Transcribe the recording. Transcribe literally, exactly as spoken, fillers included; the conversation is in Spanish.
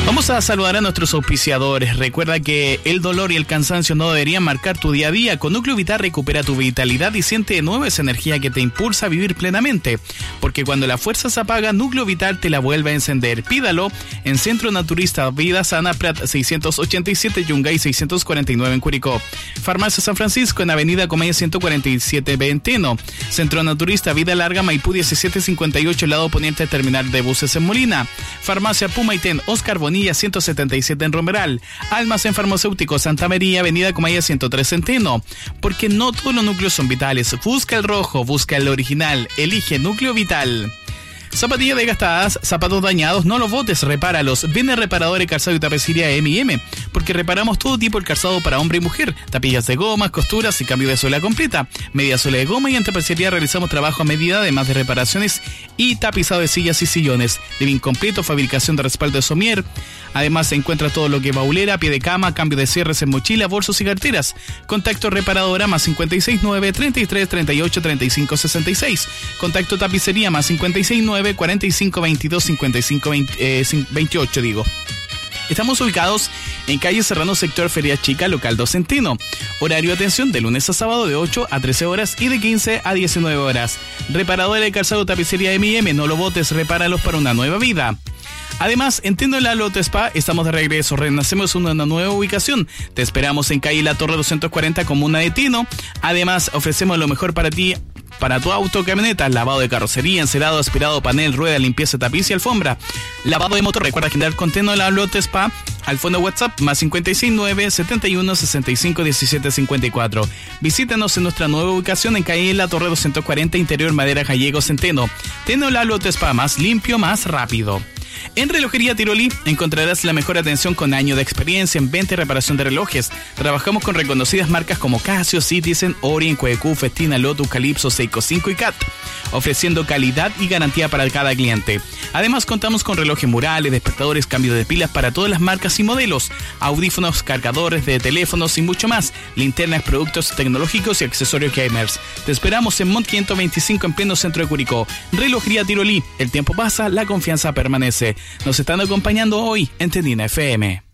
Vamos a saludar a nuestros auspiciadores. Recuerda que el dolor y el cansancio no deberían marcar tu día a día. Con Núcleo Vital recupera tu vitalidad y siente de nuevo esa energía que te impulsa a vivir plenamente. Porque cuando la fuerza se apaga, Núcleo Vital te la vuelve a encender. Pídalo en Centro Naturista Vida Sana Prat seiscientos ochenta y siete, Yungay seiscientos cuarenta y nueve en Curicó. Farmacia San Francisco en Avenida Comedia ciento cuarenta y siete Venteno. Centro Naturista Vida Larga Maipú diecisiete cincuenta y ocho, lado poniente terminal de buses en Molina. Farmacia Pumaitén Oscar Bonilla ciento setenta y siete en Romeral. Almacén Farmacéutico Santa María, Avenida Comaya ciento tres Centeno. Porque no todos los núcleos son vitales. Busca el rojo, busca el original. Elige Núcleo Vital. Zapatillas desgastadas, zapatos dañados, no los botes, repáralos. Viene Reparadores, Calzado y Tapicería eme y eme, porque reparamos todo tipo de calzado para hombre y mujer. Tapillas de gomas, costuras y cambio de suela completa. Media suela de goma, y en tapicería realizamos trabajo a medida, además de reparaciones y tapizado de sillas y sillones. Living completo, fabricación de respaldo de somier. Además se encuentra todo lo que es baulera, pie de cama, cambio de cierres en mochila, bolsos y carteras. Contacto Reparadora más cincuenta y seis nueve, treinta y tres, treinta y ocho, treinta y cinco, sesenta y seis. Contacto Tapicería más cincuenta y seis nueve, cuarenta y cinco, veintidós, cincuenta y cinco, veintiocho, digo. Estamos ubicados en calle Serrano, sector Feria Chica, local dos Centeno. Horario de atención de lunes a sábado de ocho a trece horas y de quince a diecinueve horas. Reparadora de calzado, tapicería eme y eme, no lo botes, repáralos para una nueva vida. Además, en Tienda Lalo Auto Spa estamos de regreso, renacemos en una nueva ubicación. Te esperamos en calle La Torre doscientos cuarenta, comuna de Tino. Además, ofrecemos lo mejor para ti, para tu auto, camioneta, lavado de carrocería, encerado, aspirado, panel, rueda, limpieza, tapiz y alfombra. Lavado de motor, recuerda generar con Tienda Lalo Auto Spa al fondo WhatsApp más cincuenta y seis nueve, setenta y uno, sesenta y cinco, diecisiete, cincuenta y cuatro. Visítanos en nuestra nueva ubicación en calle La Torre doscientos cuarenta, interior Madera Gallego, Centeno. Tienda Lalo Auto Spa, más limpio, más rápido. En Relojería Tirolí encontrarás la mejor atención con años de experiencia en venta y reparación de relojes. Trabajamos con reconocidas marcas como Casio, Citizen, Orient, Q Q, Festina, Lotus, Calypso, Seiko cinco y Cat, ofreciendo calidad y garantía para cada cliente. Además, contamos con relojes murales, despertadores, cambios de pilas para todas las marcas y modelos, audífonos, cargadores de teléfonos y mucho más, linternas, productos tecnológicos y accesorios gamers. Te esperamos en Mont quinientos veinticinco, en pleno centro de Curicó. Relojería Tirolí, el tiempo pasa, la confianza permanece. Nos están acompañando hoy en Tendina F M.